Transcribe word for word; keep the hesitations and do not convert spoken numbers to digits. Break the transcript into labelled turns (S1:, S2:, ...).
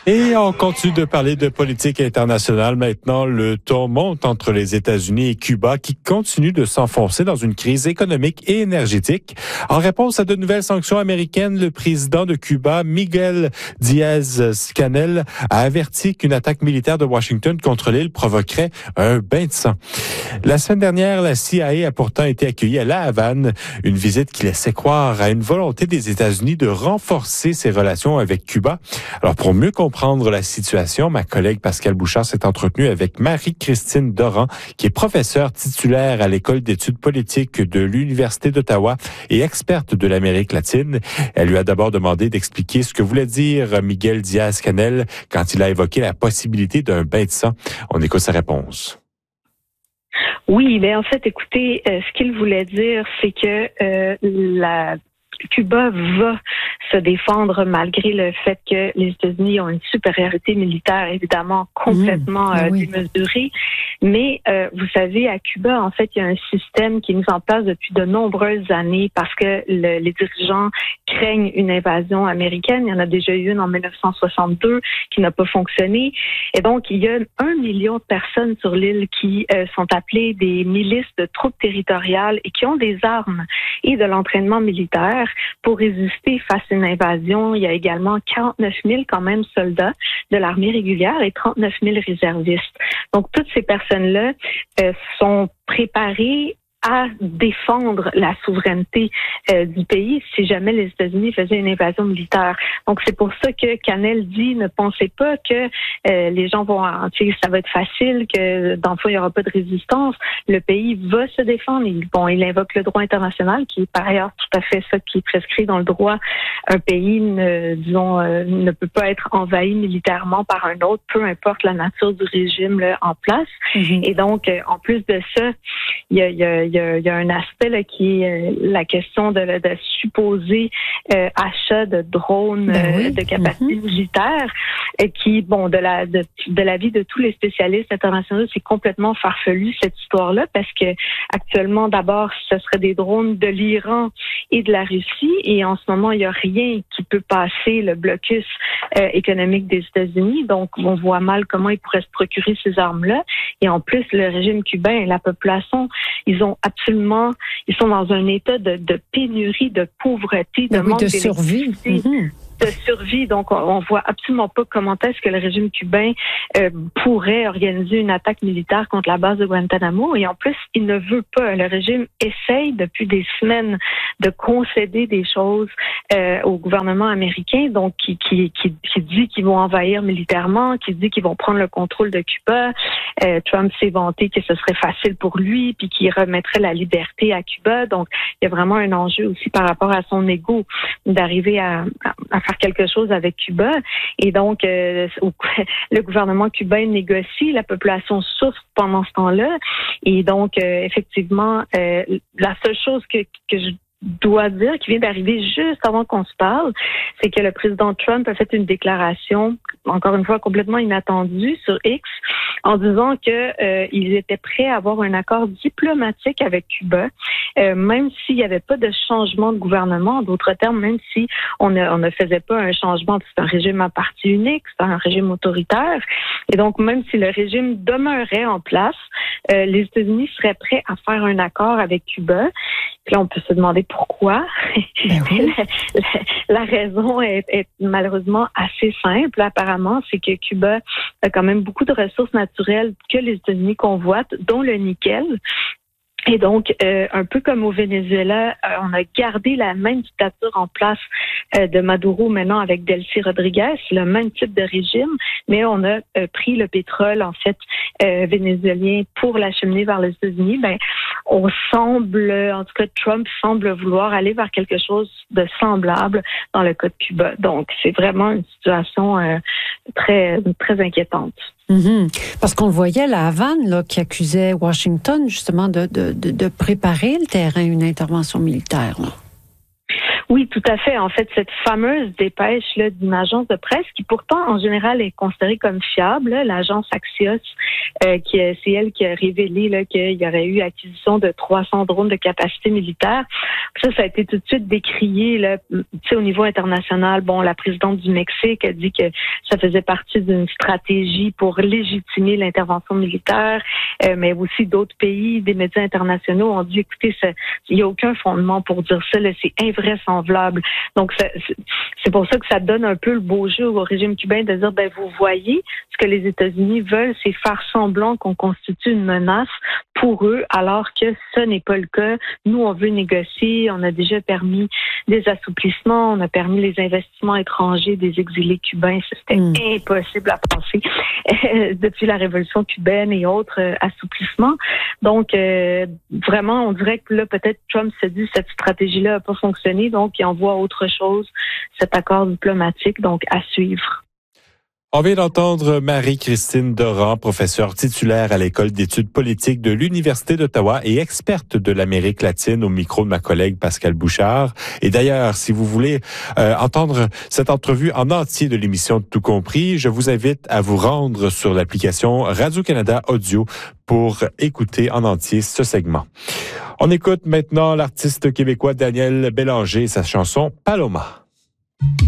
S1: Et on continue de parler de politique internationale. Maintenant, le ton monte entre les États-Unis et Cuba qui continuent de s'enfoncer dans une crise économique et énergétique. En réponse à de nouvelles sanctions américaines, le président de Cuba, Miguel Diaz-Canel, a averti qu'une attaque militaire de Washington contre l'île provoquerait un bain de sang. La semaine dernière, la C I A a pourtant été accueillie à La Havane, une visite qui laissait croire à une volonté des États-Unis de renforcer ses relations avec Cuba. Alors, pour mieux comprendre Prendre la situation, ma collègue Pascale Bouchard s'est entretenue avec Marie-Christine Doran, qui est professeure titulaire à l'École d'études politiques de l'Université d'Ottawa et experte de l'Amérique latine. Elle lui a d'abord demandé d'expliquer ce que voulait dire Miguel Diaz-Canel quand il a évoqué la possibilité d'un bain de sang. On écoute sa réponse.
S2: Oui, mais en fait, écoutez, euh, ce qu'il voulait dire, c'est que euh, la Cuba va se défendre malgré le fait que les États-Unis ont une supériorité militaire, évidemment, complètement mmh, euh, oui. démesurée. Mais, euh, vous savez, à Cuba, en fait, il y a un système qui est mis en place depuis de nombreuses années parce que le, les dirigeants craignent une invasion américaine. Il y en a déjà eu une en dix-neuf cent soixante-deux qui n'a pas fonctionné. Et donc, il y a un million de personnes sur l'île qui euh, sont appelées des milices de troupes territoriales et qui ont des armes et de l'entraînement militaire pour résister face à une invasion. Il y a également quarante-neuf mille quand même soldats de l'armée régulière et trente-neuf mille réservistes. Donc, toutes ces personnes-là euh, sont préparées à défendre la souveraineté euh, du pays si jamais les États-Unis faisaient une invasion militaire. Donc, c'est pour ça que Canel dit, ne pensez pas que euh, les gens vont, tu sais, ça va être facile, que dans le fond, il n'y aura pas de résistance. Le pays va se défendre. Il, bon, il invoque le droit international, qui est par ailleurs tout à fait ça qui est prescrit dans le droit. Un pays, ne, disons, euh, ne peut pas être envahi militairement par un autre, peu importe la nature du régime là, en place. Mm-hmm. Et donc, euh, en plus de ça, il y a, il y a Il y, a, il y a un aspect là, qui est euh, la question de, de supposé euh, achat de drones ben oui. euh, de capacité mm-hmm. militaire, et qui, bon, de la de, de l'avis de tous les spécialistes internationaux, c'est complètement farfelu cette histoire-là, parce que actuellement, d'abord, ce serait des drones de l'Iran et de la Russie, et en ce moment, il n'y a rien qui peut passer le blocus euh, économique des États-Unis. Donc, on voit mal comment ils pourraient se procurer ces armes-là. Et en plus, le régime cubain et la population, ils ont absolument, ils sont dans un état de, de pénurie, de pauvreté, de
S3: oui,
S2: manque
S3: de survie. Mm-hmm.
S2: de survie. Donc, on, on voit absolument pas comment est-ce que le régime cubain euh, pourrait organiser une attaque militaire contre la base de Guantanamo. Et en plus, il ne veut pas. Le régime essaye depuis des semaines de concéder des choses euh, au gouvernement américain, donc qui, qui, qui, qui dit qu'ils vont envahir militairement, qui dit qu'ils vont prendre le contrôle de Cuba. Euh, Trump s'est vanté que ce serait facile pour lui, puis qu'il remettrait la liberté à Cuba. Donc, il y a vraiment un enjeu aussi par rapport à son ego d'arriver à, à, à faire quelque chose avec Cuba. Et donc, euh, le gouvernement cubain négocie, la population souffre pendant ce temps-là. Et donc, euh, effectivement, euh, la seule chose que, que je dois dire, qui vient d'arriver juste avant qu'on se parle, c'est que le président Trump a fait une déclaration, encore une fois complètement inattendue, sur X, en disant que euh, ils étaient prêts à avoir un accord diplomatique avec Cuba, euh, même s'il n'y avait pas de changement de gouvernement. En d'autres termes, même si on ne, on ne faisait pas un changement, c'est un régime à parti unique, c'est un régime autoritaire, et donc même si le régime demeurait en place, euh, les États-Unis seraient prêts à faire un accord avec Cuba. Puis là, on peut se demander pourquoi. Ben oui. la, la, la raison est, est malheureusement assez simple, apparemment, c'est que Cuba a quand même beaucoup de ressources naturelles que les États-Unis convoitent, dont le nickel. Et donc, euh, un peu comme au Venezuela, euh, on a gardé la même dictature en place euh, de Maduro maintenant avec Delcy Rodriguez, le même type de régime, mais on a euh, pris le pétrole, en fait, euh, vénézuélien pour l'acheminer vers les États-Unis. Ben, on semble, en tout cas, Trump semble vouloir aller vers quelque chose de semblable dans le cas de Cuba. Donc, c'est vraiment une situation euh, très, très inquiétante.
S3: Mm-hmm. Parce qu'on le voyait, la Havane, là, qui accusait Washington, justement, de, de, de, de préparer le terrain à une intervention militaire, là.
S2: Oui, tout à fait. En fait, cette fameuse dépêche là, d'une agence de presse qui pourtant en général est considérée comme fiable, là, l'agence Axios, euh, qui est, c'est elle qui a révélé là, qu'il y aurait eu acquisition de trois cents drones de capacité militaire. Ça, ça a été tout de suite décrié là, tu sais, au niveau international. Bon, la présidente du Mexique a dit que ça faisait partie d'une stratégie pour légitimer l'intervention militaire, euh, mais aussi d'autres pays, des médias internationaux ont dit, écoutez, ça, il n'y a aucun fondement pour dire ça, là, c'est invraisemblable. Donc, ça, c'est pour ça que ça donne un peu le beau jeu au régime cubain de dire, ben vous voyez, ce que les États-Unis veulent, c'est faire semblant qu'on constitue une menace pour eux, alors que ce n'est pas le cas. Nous, on veut négocier, on a déjà permis des assouplissements, on a permis les investissements étrangers des exilés cubains. C'était mmh. impossible à penser depuis la révolution cubaine et autres euh, assouplissements. Donc, euh, vraiment, on dirait que là, peut-être Trump se dit cette stratégie-là n'a pas fonctionné, donc il envoie autre chose, cet accord diplomatique, donc à suivre.
S1: On vient d'entendre Marie-Christine Doran, professeure titulaire à l'École d'études politiques de l'Université d'Ottawa et experte de l'Amérique latine au micro de ma collègue Pascal Bouchard. Et d'ailleurs, si vous voulez euh, entendre cette entrevue en entier de l'émission Tout compris, je vous invite à vous rendre sur l'application Radio-Canada Audio pour écouter en entier ce segment. On écoute maintenant l'artiste québécois Daniel Bélanger et sa chanson Paloma.